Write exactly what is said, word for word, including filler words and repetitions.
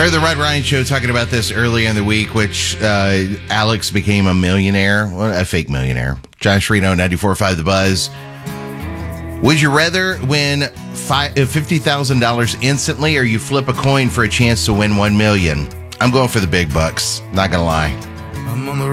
Heard the Rod Ryan show talking about this earlier in the week, which uh, Alex became a millionaire, well, a fake millionaire. Josh Reno, ninety-four point five The Buzz. Would you rather win fifty thousand dollars instantly, or you flip a coin for a chance to win one million dollars? I'm going for the big bucks, not going to lie. I'm on the